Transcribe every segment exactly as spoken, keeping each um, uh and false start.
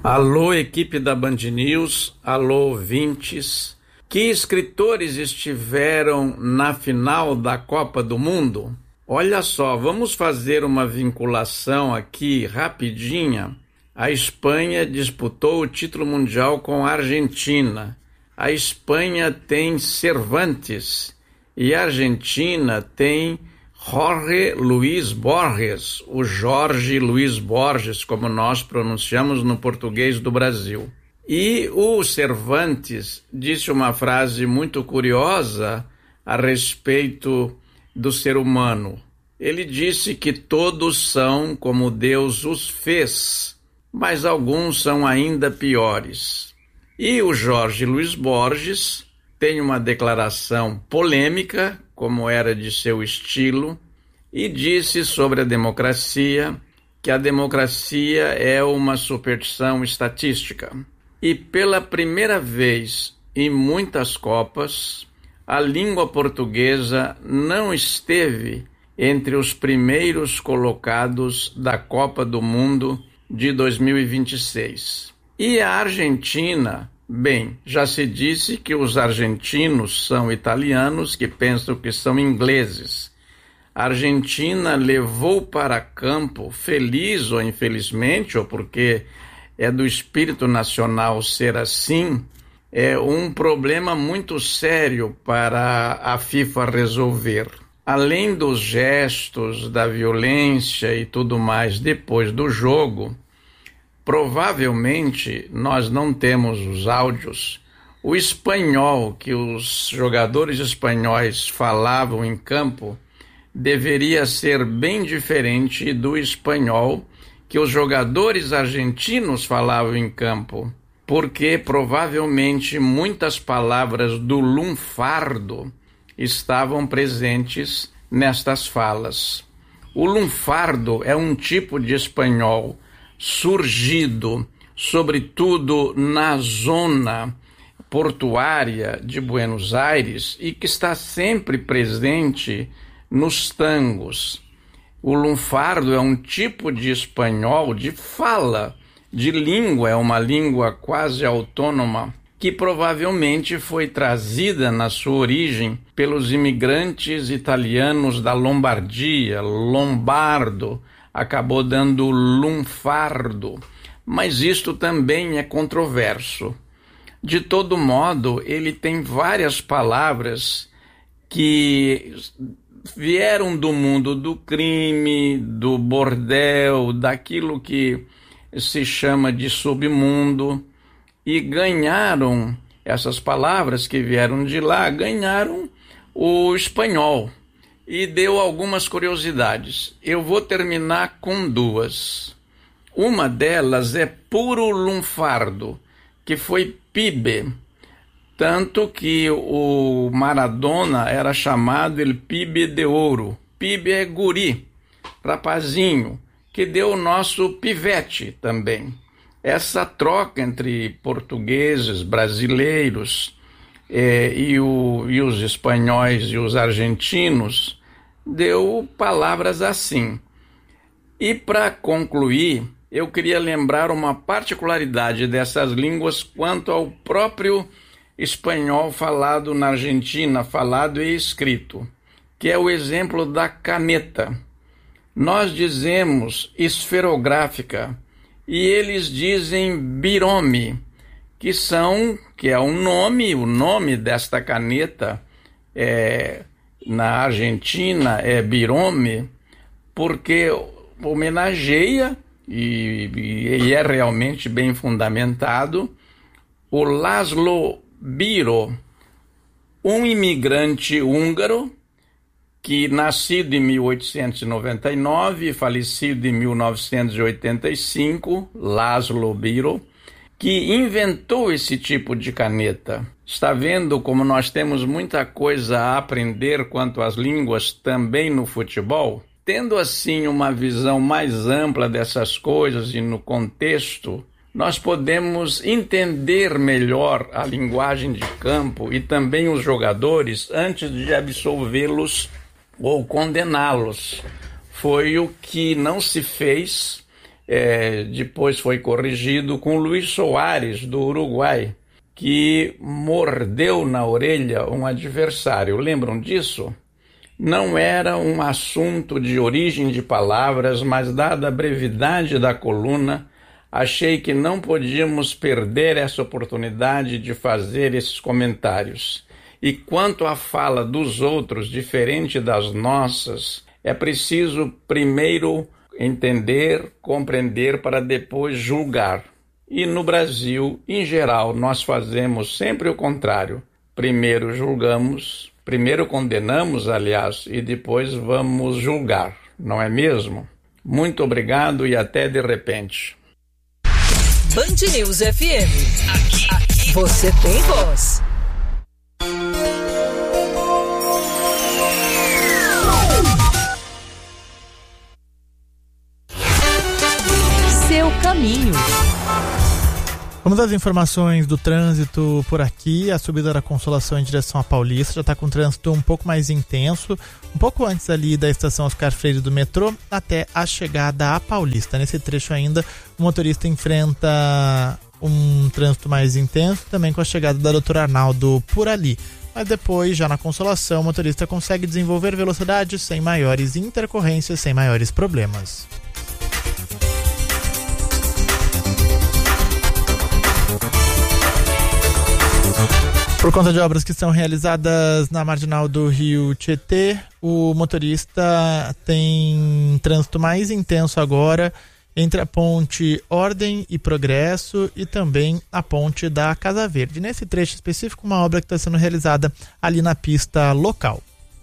Alô, equipe da Band News, alô, ouvintes. Que escritores estiveram na final da Copa do Mundo? Olha só, vamos fazer uma vinculação aqui rapidinha. A Espanha disputou o título mundial com a Argentina. A Espanha tem Cervantes e a Argentina tem Jorge Luis Borges, o Jorge Luis Borges, como nós pronunciamos no português do Brasil. E o Cervantes disse uma frase muito curiosa a respeito do ser humano. Ele disse que todos são como Deus os fez, mas alguns são ainda piores. E o Jorge Luis Borges tem uma declaração polêmica, como era de seu estilo, e disse sobre a democracia que a democracia é uma superstição estatística. E pela primeira vez em muitas Copas, a língua portuguesa não esteve entre os primeiros colocados da Copa do Mundo de dois mil e vinte e seis. E a Argentina, bem, já se disse que os argentinos são italianos que pensam que são ingleses. A Argentina levou para campo, feliz ou infelizmente, ou porque é do espírito nacional ser assim, é um problema muito sério para a FIFA resolver. Além dos gestos, da violência e tudo mais depois do jogo, provavelmente nós não temos os áudios. O espanhol que os jogadores espanhóis falavam em campo deveria ser bem diferente do espanhol que os jogadores argentinos falavam em campo, porque provavelmente muitas palavras do lunfardo estavam presentes nestas falas. O lunfardo é um tipo de espanhol surgido, sobretudo na zona portuária de Buenos Aires e que está sempre presente nos tangos. O lunfardo é um tipo de espanhol de fala, de língua, é uma língua quase autônoma, que provavelmente foi trazida na sua origem pelos imigrantes italianos da Lombardia, lombardo, acabou dando lunfardo, mas isto também é controverso. De todo modo, ele tem várias palavras que vieram do mundo do crime, do bordel, daquilo que se chama de submundo, e ganharam, essas palavras que vieram de lá, ganharam o espanhol. E deu algumas curiosidades. Eu vou terminar com duas. Uma delas é puro lunfardo, que foi pibe, tanto que o Maradona era chamado el pibe de ouro. Pibe é guri, rapazinho, que deu o nosso pivete também. Essa troca entre portugueses, brasileiros eh, e, o, e os espanhóis e os argentinos deu palavras assim. E para concluir, eu queria lembrar uma particularidade dessas línguas quanto ao próprio espanhol falado na Argentina, falado e escrito, que é o exemplo da caneta. Nós dizemos esferográfica e eles dizem birome, que são, que é um nome, o nome desta caneta é, na Argentina é birome, porque homenageia, e, e é realmente bem fundamentado, o Laszlo Biro, um imigrante húngaro que, nascido em mil oitocentos e noventa e nove e falecido em mil novecentos e oitenta e cinco, Laszlo Biro, que inventou esse tipo de caneta. Está vendo como nós temos muita coisa a aprender quanto às línguas também no futebol? Tendo assim uma visão mais ampla dessas coisas e no contexto, nós podemos entender melhor a linguagem de campo e também os jogadores antes de absolvê-los ou condená-los. Foi o que não se fez é, depois foi corrigido com Luiz Soares, do Uruguai, que mordeu na orelha um adversário. Lembram disso? Não era um assunto de origem de palavras, mas dada a brevidade da coluna, achei que não podíamos perder essa oportunidade de fazer esses comentários. E quanto à fala dos outros, diferente das nossas, é preciso primeiro entender, compreender, para depois julgar. E no Brasil, em geral, nós fazemos sempre o contrário. Primeiro julgamos, primeiro condenamos, aliás, e depois vamos julgar, não é mesmo? Muito obrigado e até de repente. Band News F M. Aqui, aqui você tem voz. Seu caminho. Vamos às informações do trânsito por aqui. A subida da Consolação em direção à Paulista já está com trânsito um pouco mais intenso, um pouco antes ali da estação Oscar Freire do metrô até a chegada à Paulista. Nesse trecho ainda, o motorista enfrenta um trânsito mais intenso, também com a chegada da doutor Arnaldo por ali. Mas depois, já na Consolação, o motorista consegue desenvolver velocidade sem maiores intercorrências, sem maiores problemas. Por conta de obras que são realizadas na marginal do Rio Tietê, o motorista tem trânsito mais intenso agora entre a ponte Ordem e Progresso e também a ponte da Casa Verde. Nesse trecho específico, uma obra que está sendo realizada ali na pista local.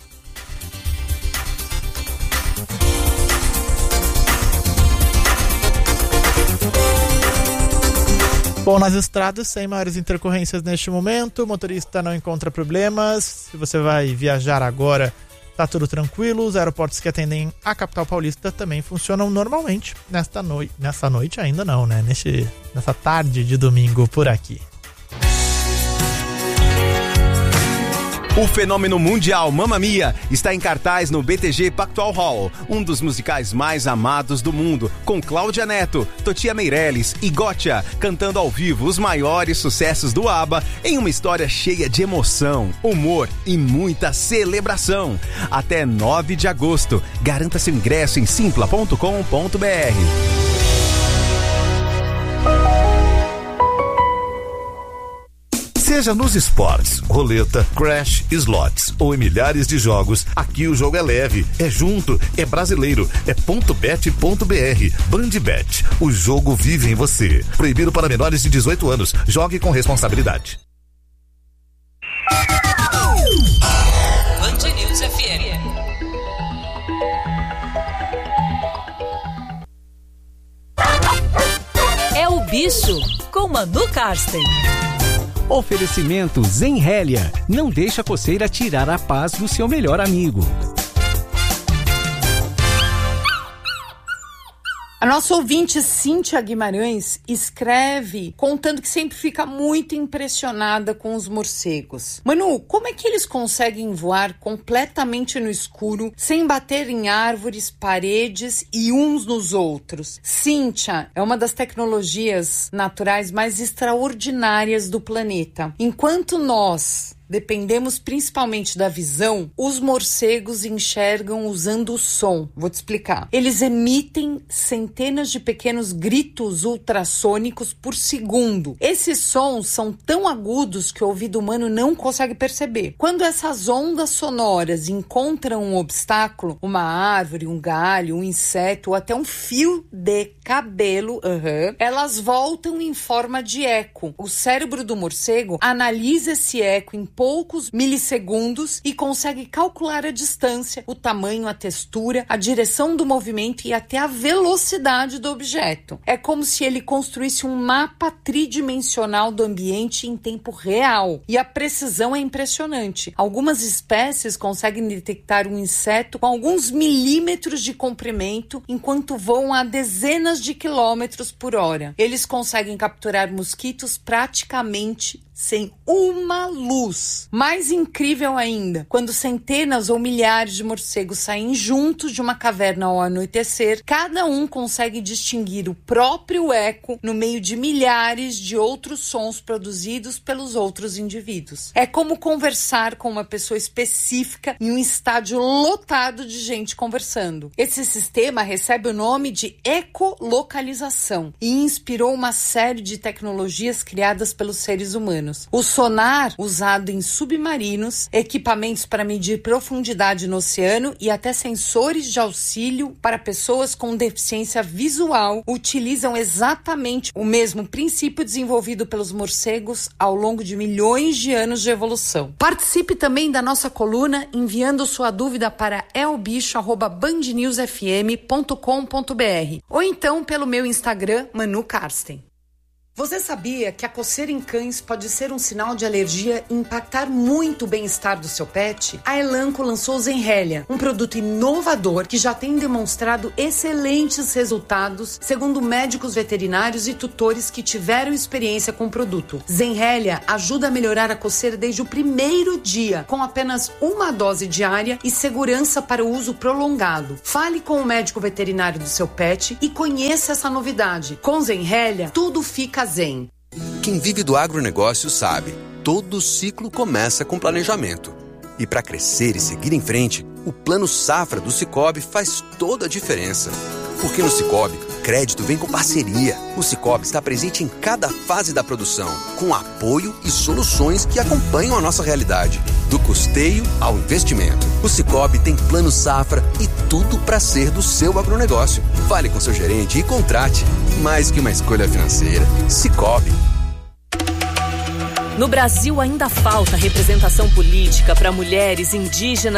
Bom, nas estradas, sem maiores intercorrências neste momento, o motorista não encontra problemas. Se você vai viajar agora, tá tudo tranquilo. Os aeroportos que atendem a capital paulista também funcionam normalmente. Nesta noite, nessa noite ainda não, né? Neste, nessa tarde de domingo por aqui. O fenômeno mundial Mamma Mia está em cartaz no B T G Pactual Hall, um dos musicais mais amados do mundo, com Cláudia Neto, Totia Meirelles e Gotcha cantando ao vivo os maiores sucessos do ABBA em uma história cheia de emoção, humor e muita celebração. Até nove de agosto. Garanta seu ingresso em simpla ponto com ponto b r. Seja nos esportes, roleta, crash, slots ou em milhares de jogos, aqui o jogo é leve, é junto, é brasileiro, é ponto bet ponto b r. Bandbet, o jogo vive em você. Proibido para menores de dezoito anos. Jogue com responsabilidade. Band News F M. É o bicho com Manu Karsten. Oferecimento Zenrélia. Não deixa a coceira tirar a paz do seu melhor amigo. A nossa ouvinte Cíntia Guimarães escreve contando que sempre fica muito impressionada com os morcegos. Manu, como é que eles conseguem voar completamente no escuro, sem bater em árvores, paredes e uns nos outros? Cíntia, é uma das tecnologias naturais mais extraordinárias do planeta. Enquanto nós dependemos principalmente da visão, os morcegos enxergam usando o som. Vou te explicar. Eles emitem centenas de pequenos gritos ultrassônicos por segundo. Esses sons são tão agudos que o ouvido humano não consegue perceber. Quando essas ondas sonoras encontram um obstáculo, uma árvore, um galho, um inseto ou até um fio de cabelo, uhum, elas voltam em forma de eco. O cérebro do morcego analisa esse eco em poucos milissegundos e consegue calcular a distância, o tamanho, a textura, a direção do movimento e até a velocidade do objeto. É como se ele construísse um mapa tridimensional do ambiente em tempo real. E a precisão é impressionante. Algumas espécies conseguem detectar um inseto com alguns milímetros de comprimento enquanto voam a dezenas de quilômetros por hora. Eles conseguem capturar mosquitos praticamente sem uma luz. morcegos. Mais incrível ainda, quando centenas ou milhares de morcegos saem juntos de uma caverna ao anoitecer, cada um consegue distinguir o próprio eco no meio de milhares de outros sons produzidos pelos outros indivíduos. É como conversar com uma pessoa específica em um estádio lotado de gente conversando. Esse sistema recebe o nome de ecolocalização e inspirou uma série de tecnologias criadas pelos seres humanos. O sonar, usado em submarinos, equipamentos para medir profundidade no oceano e até sensores de auxílio para pessoas com deficiência visual, utilizam exatamente o mesmo princípio desenvolvido pelos morcegos ao longo de milhões de anos de evolução. Participe também da nossa coluna enviando sua dúvida para elbicho arroba band news f m ponto com ponto b r ou então pelo meu Instagram, Manu Karsten. Você sabia que a coceira em cães pode ser um sinal de alergia e impactar muito o bem-estar do seu pet? A Elanco lançou o Zenrelia, um produto inovador que já tem demonstrado excelentes resultados, segundo médicos veterinários e tutores que tiveram experiência com o produto. Zenrelia ajuda a melhorar a coceira desde o primeiro dia, com apenas uma dose diária e segurança para o uso prolongado. Fale com o médico veterinário do seu pet e conheça essa novidade. Com Zenrelia, tudo fica zen. Quem vive do agronegócio sabe, todo ciclo começa com planejamento. E para crescer e seguir em frente, o Plano Safra do Sicoob faz toda a diferença. Porque no Sicoob, crédito vem com parceria. O Sicoob está presente em cada fase da produção, com apoio e soluções que acompanham a nossa realidade. Do custeio ao investimento. O Sicoob tem Plano Safra e tudo para ser do seu agronegócio. Fale com seu gerente e contrate. Mais que uma escolha financeira. Sicoob. No Brasil ainda falta representação política para mulheres indígenas